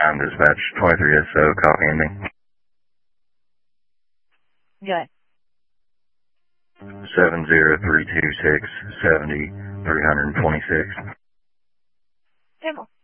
Dispatch 23SO, copy ending. Good. 70326 70 326. Simple.